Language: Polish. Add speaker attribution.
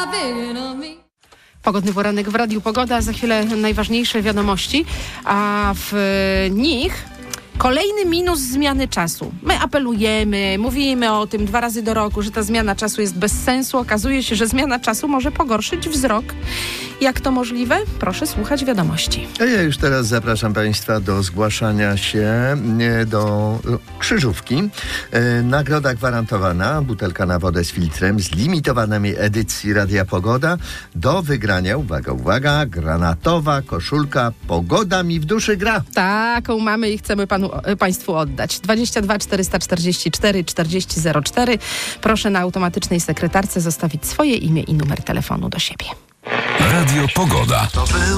Speaker 1: Pogodny poranek w Radiu Pogoda, za chwilę najważniejsze wiadomości, a w nich kolejny minus zmiany czasu. My apelujemy, mówimy o tym 2 razy do roku, że ta zmiana czasu jest bez sensu. Okazuje się, że zmiana czasu może pogorszyć wzrok. Jak to możliwe? Proszę słuchać wiadomości.
Speaker 2: A ja już teraz zapraszam Państwa do zgłaszania się do krzyżówki. Nagroda gwarantowana, butelka na wodę z filtrem z limitowanej edycji Radia Pogoda do wygrania, uwaga, uwaga, granatowa koszulka Pogoda mi w duszy gra.
Speaker 1: Taką mamy i chcemy Państwu oddać. 22 444 4004. Proszę na automatycznej sekretarce zostawić swoje imię i numer telefonu do siebie.
Speaker 3: Radio Pogoda.